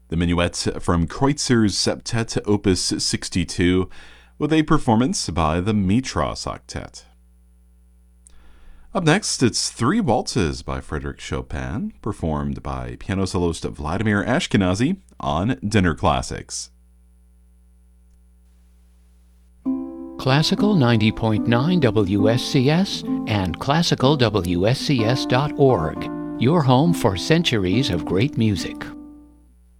The Minuet from Kreutzer's Septet Opus 62, with a performance by the Mitras Octet. Up next, it's Three Waltzes by Frédéric Chopin, performed by piano soloist Vladimir Ashkenazy on Dinner Classics. Classical 90.9 WSCS and classicalwscs.org, your home for centuries of great music.